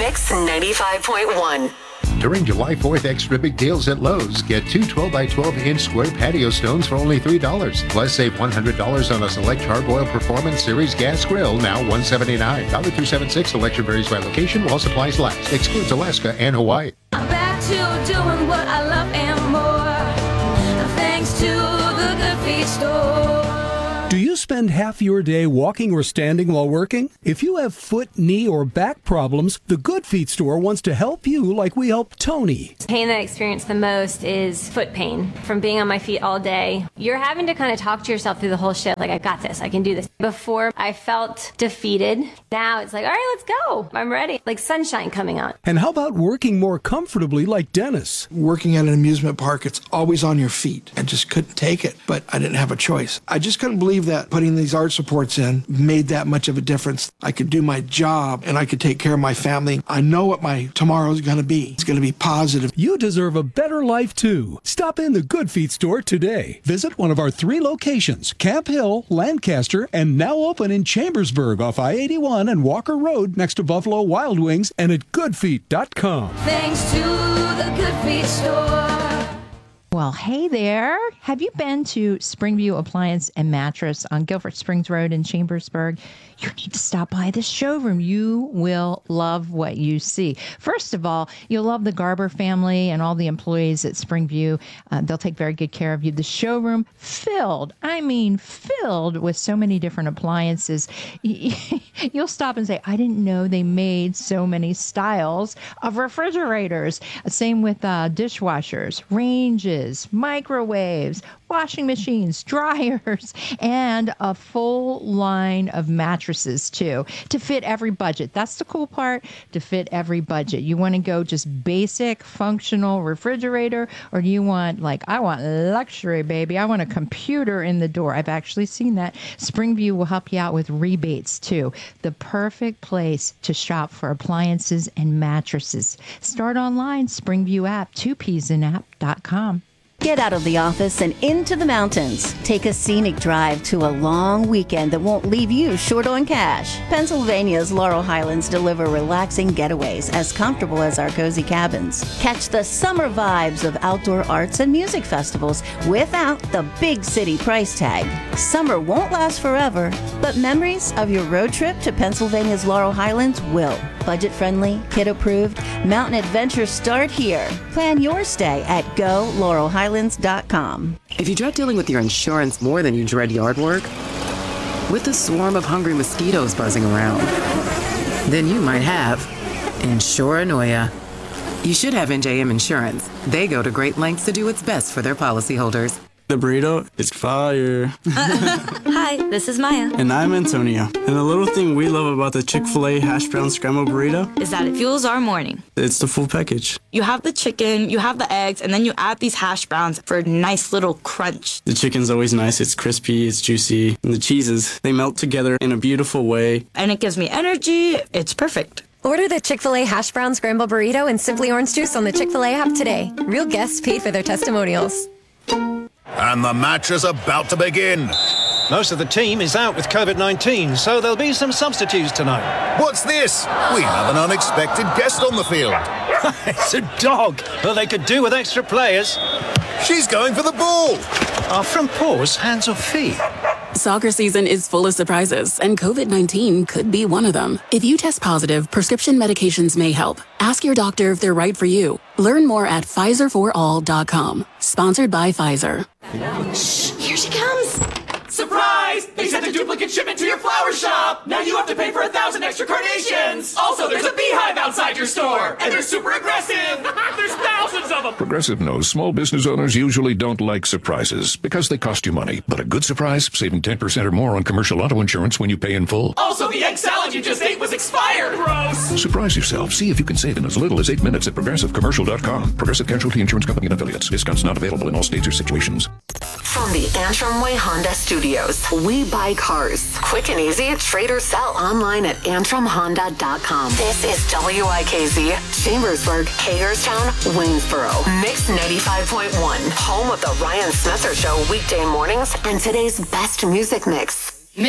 Mix 95.1. During July 4th extra big deals at Lowe's, get two 12x12-inch square patio stones for only $3. Plus, save $100 on a select Char-Broil Performance Series gas grill, now $179. $276. Selection varies by location while supplies last. Excludes Alaska and Hawaii. I'm back to doing what I love and more, thanks to the Good Feet store. Do you spend half your day walking or standing while working? If you have foot, knee, or back problems, the Good Feet store wants to help you like we helped Tony. The pain that I experience the most is foot pain from being on my feet all day. You're having to kind of talk to yourself through the whole shit, like, I got this, I can do this. Before, I felt defeated. Now it's like, all right, let's go. I'm ready. Like sunshine coming out. And how about working more comfortably like Dennis? Working at an amusement park, it's always on your feet. I just couldn't take it, but I didn't have a choice. I just couldn't believe that putting these arch supports in made that much of a difference. I could do my job and I could take care of my family. I know what my tomorrow is going to be. It's going to be positive. You deserve a better life too. Stop in the Good Feet store today. Visit one of our 3 locations, Camp Hill, Lancaster, and now open in Chambersburg off I-81 and Walker Road next to Buffalo Wild Wings and at goodfeet.com. Thanks to the Good Feet store. Well, hey there. Have you been to Springview Appliance and Mattress on Guilford Springs Road in Chambersburg? You need to stop by the showroom. You will love what you see. First of all, you'll love the Garber family and all the employees at Springview. They'll take very good care of you. The showroom filled with so many different appliances. You'll stop and say, I didn't know they made so many styles of refrigerators. Same with dishwashers, ranges, microwaves, washing machines, dryers, and a full line of mattresses, too, to fit every budget. That's the cool part, to fit every budget. You want to go just basic, functional refrigerator, or do you want, I want luxury, baby. I want a computer in the door. I've actually seen that. Springview will help you out with rebates, too. The perfect place to shop for appliances and mattresses. Start online, Springview app, 2psinapp.com. Get out of the office and into the mountains. Take a scenic drive to a long weekend that won't leave you short on cash. Pennsylvania's Laurel Highlands deliver relaxing getaways as comfortable as our cozy cabins. Catch the summer vibes of outdoor arts and music festivals without the big city price tag. Summer won't last forever, but memories of your road trip to Pennsylvania's Laurel Highlands will. Budget-friendly, kid-approved, mountain adventures start here. Plan your stay at GoLaurelHighlands.com. If you dread dealing with your insurance more than you dread yard work, with a swarm of hungry mosquitoes buzzing around, then you might have Insuranoia. You should have NJM Insurance. They go to great lengths to do what's best for their policyholders. The burrito is fire. Hi, this is Maya. And I'm Antonio. And the little thing we love about the Chick-fil-A hash brown scrambled burrito is that it fuels our morning. It's the full package. You have the chicken, you have the eggs, and then you add these hash browns for a nice little crunch. The chicken's always nice. It's crispy, it's juicy. And the cheeses, they melt together in a beautiful way. And it gives me energy. It's perfect. Order the Chick-fil-A hash brown scrambled burrito and Simply Orange Juice on the Chick-fil-A app today. Real guests paid for their testimonials. And the match is about to begin. Most of the team is out with COVID-19, so there'll be some substitutes tonight. What's this? We have an unexpected guest on the field. It's a dog, but they could do with extra players. She's going for the ball. Are front paws hands or feet? Soccer season is full of surprises, and COVID-19 could be one of them. If you test positive, prescription medications may help. Ask your doctor if they're right for you. Learn more at PfizerForAll.com. Sponsored by Pfizer. Shh, here she comes. Surprise! They sent a duplicate shipment to your flower shop! Now you have to pay for 1,000 extra carnations! Also, there's a beehive outside your store! And they're super aggressive! There's thousands of them! Progressive knows small business owners usually don't like surprises because they cost you money. But a good surprise, saving 10% or more on commercial auto insurance when you pay in full. Also, the egg salad you just ate was expired! Gross! Surprise yourself. See if you can save in as little as 8 minutes at ProgressiveCommercial.com. Progressive Casualty Insurance Company and Affiliates. Discounts not available in all states or situations. From the Antrim Way Honda Studios, we buy cars. Quick and easy, trade or sell online at AntrimHonda.com. This is WIKZ, Chambersburg, Hagerstown, Waynesboro. Mix 95.1, home of the Ryan Smetzer Show weekday mornings and today's best music mix.